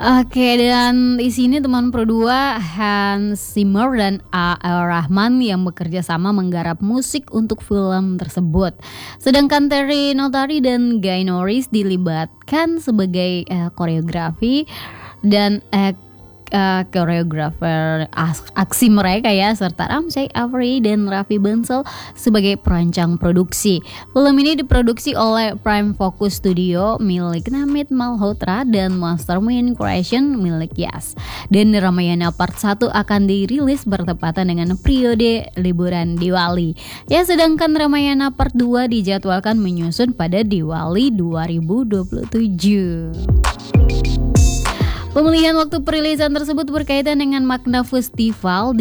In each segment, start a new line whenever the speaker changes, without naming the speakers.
Oke, dan di sini teman Pro 2 Hans Zimmer dan A.R. Rahman yang bekerja sama menggarap musik untuk film tersebut. Sedangkan Terry Notary dan Guy Norris dilibatkan sebagai koreografi dan koreografer aksi mereka ya, serta Ramsey Avery dan Raffi Bensel sebagai perancang produksi. Film ini diproduksi oleh Prime Focus Studio milik Namit Malhotra dan Mastermind Creation milik Yas. Dan Ramayana Part 1 akan dirilis bertepatan dengan periode liburan Diwali. Ya, sedangkan Ramayana Part 2 dijadwalkan menyusun pada Diwali 2027. Pemilihan waktu perilisan tersebut berkaitan dengan makna festival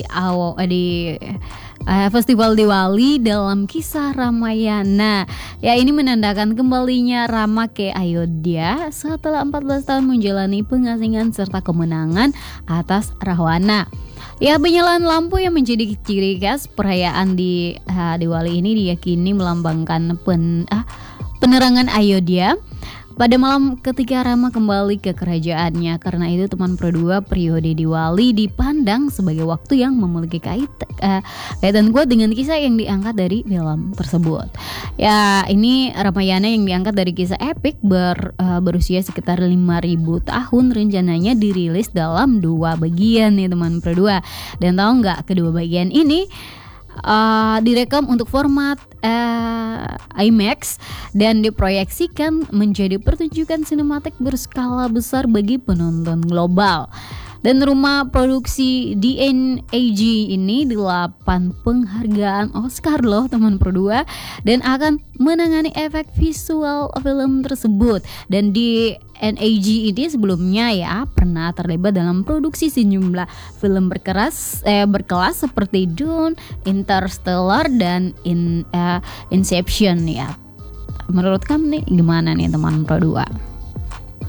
Festival Diwali dalam kisah Ramayana. Ya, ini menandakan kembalinya Rama ke Ayodhya setelah 14 tahun menjalani pengasingan serta kemenangan atas Rahwana. Ya, penyalaan lampu yang menjadi ciri khas perayaan di Diwali ini diyakini melambangkan penerangan Ayodhya pada malam ketika Rama kembali ke kerajaannya. Karena itu teman Pro 2, periode Diwali dipandang sebagai waktu yang memiliki kaitan kuat dengan kisah yang diangkat dari film tersebut. Ya, ini Ramayana yang diangkat dari kisah epik berusia sekitar 5.000 tahun, rencananya dirilis dalam 2 bagian nih teman Pro 2. Dan tahu nggak, kedua bagian ini direkam untuk format IMAX dan diproyeksikan menjadi pertunjukan sinematik berskala besar bagi penonton global. Dan rumah produksi DNAG ini 8 penghargaan Oscar loh teman Pro 2, dan akan menangani efek visual film tersebut. Dan DNAG ini sebelumnya ya pernah terlibat dalam produksi sejumlah film berkelas seperti Dune, Interstellar dan Inception ya. Menurut kamu nih gimana nih teman Pro 2?